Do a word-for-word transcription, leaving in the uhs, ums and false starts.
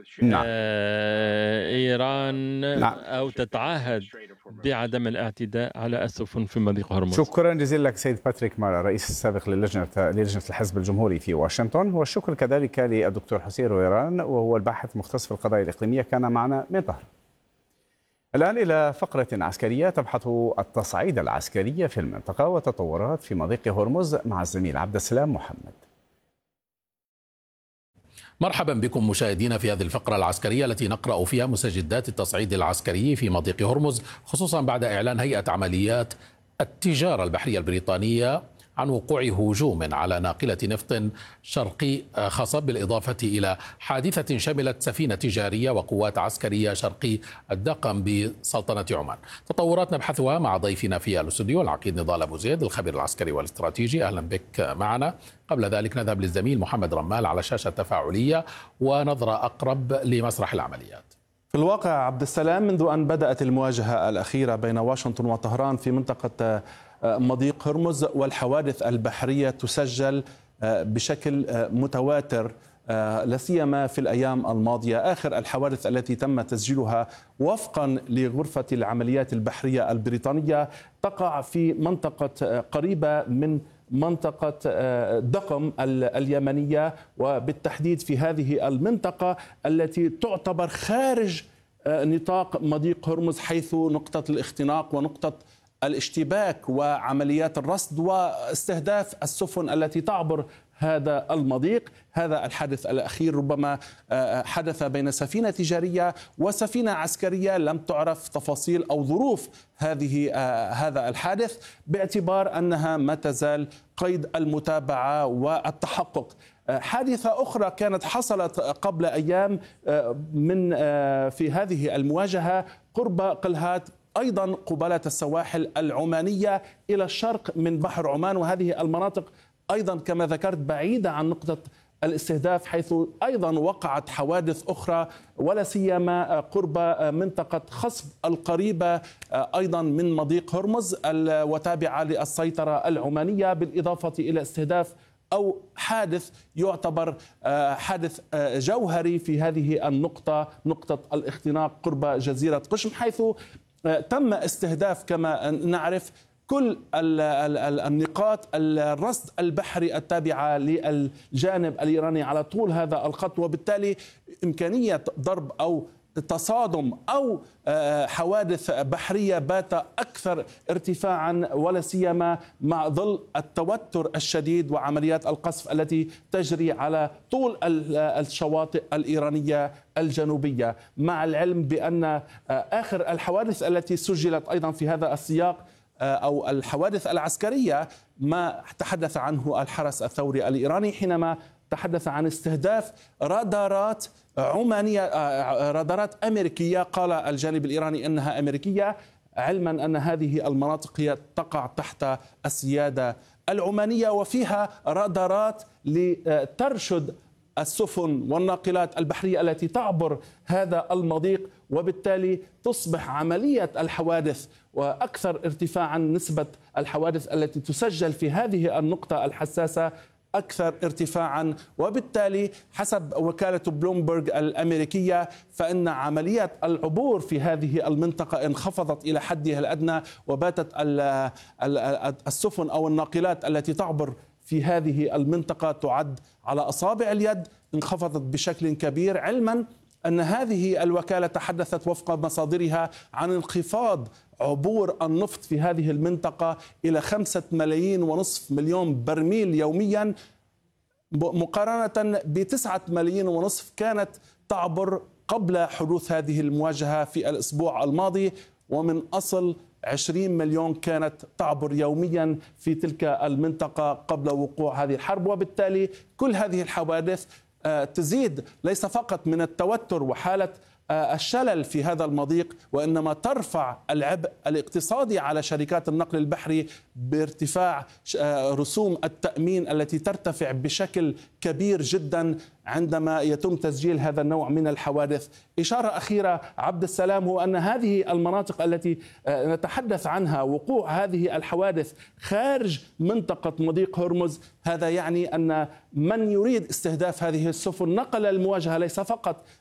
نعم. إيران نعم. أو تتعهد بعدم الاعتداء على السفن في مضيق هرمز. شكرا جزيلا لك سيد باتريك مارا، رئيس السابق للجنة للجنة الحزب الجمهوري في واشنطن، والشكر كذلك للدكتور حسين رويران وهو الباحث مختص في القضايا الإقليمية كان معنا من طهران. الآن إلى فقرة عسكرية تبحث التصعيد العسكري في المنطقة وتطورات في مضيق هرمز مع الزميل عبد السلام محمد. مرحبا بكم مشاهدينا في هذه الفقرة العسكرية التي نقرأ فيها مستجدات التصعيد العسكري في مضيق هرمز، خصوصا بعد إعلان هيئة عمليات التجارة البحرية البريطانية عن وقوع هجوم على ناقلة نفط شرقي خصب، بالإضافة إلى حادثة شملت سفينة تجارية وقوات عسكرية شرقي الدقم بسلطنة عمان. تطورات نبحثها مع ضيفنا في الاستوديو العقيد نضال أبو زيد الخبير العسكري والاستراتيجي. أهلا بك معنا. قبل ذلك نذهب للزميل محمد رمال على شاشة تفاعلية ونظرة أقرب لمسرح العمليات. في الواقع عبد السلام، منذ أن بدأت المواجهة الأخيرة بين واشنطن وطهران في منطقة مضيق هرمز والحوادث البحرية تسجل بشكل متواتر، لا سيما في الأيام الماضية. آخر الحوادث التي تم تسجيلها وفقا لغرفة العمليات البحرية البريطانية تقع في منطقة قريبة من منطقة دقم اليمنية، وبالتحديد في هذه المنطقة التي تعتبر خارج نطاق مضيق هرمز، حيث نقطة الاختناق ونقطة الاشتباك وعمليات الرصد واستهداف السفن التي تعبر هذا المضيق. هذا الحادث الأخير ربما حدث بين سفينة تجارية وسفينة عسكرية، لم تعرف تفاصيل أو ظروف هذه هذا الحادث باعتبار أنها ما تزال قيد المتابعة والتحقق. حادثة أخرى كانت حصلت قبل أيام من في هذه المواجهة قرب قلهات، أيضا قبالة السواحل العمانية إلى الشرق من بحر عمان، وهذه المناطق أيضا كما ذكرت بعيدة عن نقطة الاستهداف، حيث أيضا وقعت حوادث أخرى ولا سيما قرب منطقة خصب القريبة أيضا من مضيق هرمز وتابعة للسيطرة العمانية، بالإضافة إلى استهداف أو حادث يعتبر حادث جوهري في هذه النقطة، نقطة الاختناق قرب جزيرة قشم، حيث تم استهداف كما نعرف كل النقاط الرصد البحري التابعة للجانب الإيراني على طول هذا الخط، وبالتالي إمكانية ضرب أو تصادم أو حوادث بحرية بات أكثر ارتفاعا، ولا سيما مع ظل التوتر الشديد وعمليات القصف التي تجري على طول الشواطئ الإيرانية الجنوبية، مع العلم بأن آخر الحوادث التي سجلت أيضا في هذا السياق أو الحوادث العسكرية ما تحدث عنه الحرس الثوري الإيراني حينما تحدث عن استهداف رادارات عمانية، رادارات أمريكية، قال الجانب الإيراني أنها أمريكية، علما أن هذه المناطق هي تقع تحت السيادة العمانية وفيها رادارات لترشد السفن والناقلات البحرية التي تعبر هذا المضيق، وبالتالي تصبح عملية الحوادث وأكثر ارتفاعا، نسبة الحوادث التي تسجل في هذه النقطة الحساسة أكثر ارتفاعا، وبالتالي حسب وكالة بلومبرغ الأمريكية فإن عمليات العبور في هذه المنطقة انخفضت إلى حدها الأدنى، وباتت السفن أو الناقلات التي تعبر في هذه المنطقة تعد على أصابع اليد، انخفضت بشكل كبير، علما أن هذه الوكالة تحدثت وفق مصادرها عن انخفاض عبور النفط في هذه المنطقة إلى خمسة ملايين ونصف مليون برميل يوميا، مقارنة بتسعة ملايين ونصف كانت تعبر قبل حدوث هذه المواجهة في الأسبوع الماضي، ومن أصل عشرين مليون كانت تعبر يوميا في تلك المنطقة قبل وقوع هذه الحرب. وبالتالي كل هذه الحوادث تزيد ليس فقط من التوتر وحالة الشلل في هذا المضيق، وإنما ترفع العبء الاقتصادي على شركات النقل البحري بارتفاع رسوم التأمين التي ترتفع بشكل كبير جدا عندما يتم تسجيل هذا النوع من الحوادث. إشارة أخيرة عبد السلام هو أن هذه المناطق التي نتحدث عنها وقوع هذه الحوادث خارج منطقة مضيق هرمز، هذا يعني أن من يريد استهداف هذه السفن نقل المواجهة ليس فقط